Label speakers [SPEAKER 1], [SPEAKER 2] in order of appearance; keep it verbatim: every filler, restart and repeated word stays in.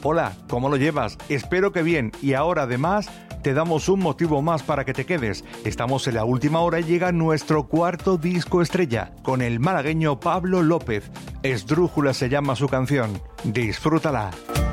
[SPEAKER 1] Hola, ¿cómo lo llevas? Espero que bien. Y ahora además te damos un motivo más para que te quedes. Estamos en la última hora y llega nuestro cuarto disco estrella con el malagueño Pablo López. Esdrújula se llama su canción. Disfrútala.